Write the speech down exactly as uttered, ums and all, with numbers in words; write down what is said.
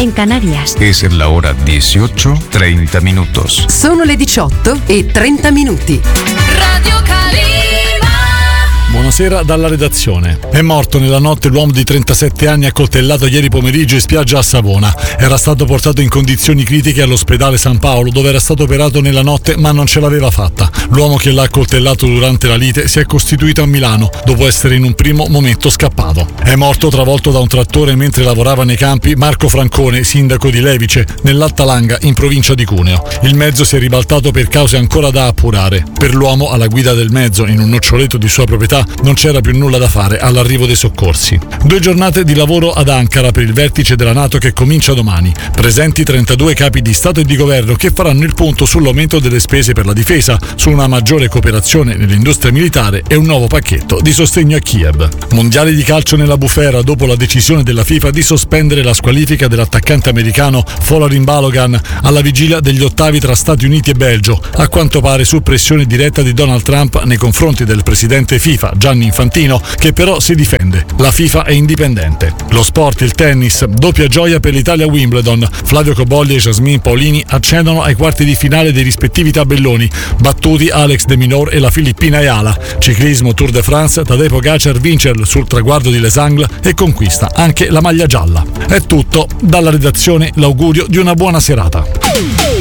en Canarias. Es la hora dieciocho, treinta minutos. Sono le diciotto e trenta minuti. Radio Calima. Buonasera dalla redazione. È morto nella notte l'uomo di trentasette anni accoltellato ieri pomeriggio in spiaggia a Savona. Era stato portato in condizioni critiche all'ospedale San Paolo, dove era stato operato nella notte ma non ce l'aveva fatta. L'uomo che l'ha accoltellato durante la lite si è costituito a Milano dopo essere in un primo momento scappato. È morto travolto da un trattore mentre lavorava nei campi Marco Francone, sindaco di Levice, nell'Alta Langa, in provincia di Cuneo. Il mezzo si è ribaltato per cause ancora da appurare. Per l'uomo alla guida del mezzo, in un noccioletto di sua proprietà, non c'era più nulla da fare all'arrivo dei soccorsi. Due giornate di lavoro ad Ankara per il vertice della NATO che comincia domani. Presenti trentadue capi di Stato e di Governo che faranno il punto sull'aumento delle spese per la difesa, su una maggiore cooperazione nell'industria militare e un nuovo pacchetto di sostegno a Kiev. Mondiali di calcio nella bufera dopo la decisione della FIFA di sospendere la squalifica dell'attaccante americano Folarin Balogun alla vigilia degli ottavi tra Stati Uniti e Belgio, a quanto pare su pressione diretta di Donald Trump nei confronti del presidente FIFA Gianni Infantino, che però si difende. La FIFA è indipendente. Lo sport, il tennis, doppia gioia per l'Italia Wimbledon. Flavio Cobolli e Jasmine Paolini accedono ai quarti di finale dei rispettivi tabelloni, battuti Alex De Minaur e la filippina Ayala. Ciclismo Tour de France, Tadej Pogacar vince sul traguardo di Les Angles e conquista anche la maglia gialla. È tutto, dalla redazione l'augurio di una buona serata.